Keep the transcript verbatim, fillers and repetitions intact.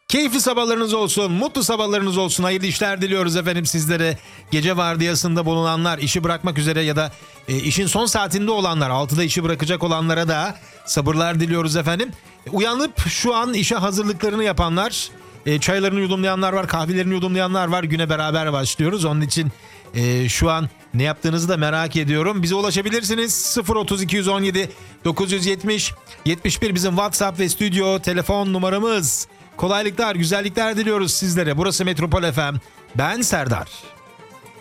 Keyifli sabahlarınız olsun, mutlu sabahlarınız olsun. Hayırlı işler diliyoruz efendim sizlere. Gece vardiyasında bulunanlar, işi bırakmak üzere ya da e, işin son saatinde olanlar, altıda işi bırakacak olanlara da sabırlar diliyoruz efendim. E, uyanıp şu an işe hazırlıklarını yapanlar, e, çaylarını yudumlayanlar var, kahvelerini yudumlayanlar var. Güne beraber başlıyoruz. Onun için e, şu an ne yaptığınızı da merak ediyorum. Bize ulaşabilirsiniz. sıfır otuz iki on yedi dokuz yetmiş yetmiş bir bizim WhatsApp ve stüdyo telefon numaramız. Kolaylıklar, güzellikler diliyoruz sizlere. Burası Metropol F M. Ben Serdar.